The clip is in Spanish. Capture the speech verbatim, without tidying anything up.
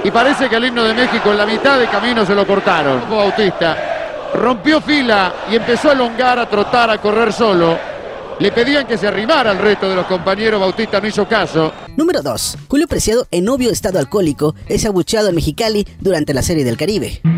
Y parece que el himno de México en la mitad de camino se lo cortaron. Bautista rompió fila y empezó a elongar, a trotar, a correr solo. Le pedían que se arrimara al resto de los compañeros. Bautista no hizo caso. Número dos. Julio Preciado, en obvio estado alcohólico, es abucheado en Mexicali durante la Serie del Caribe.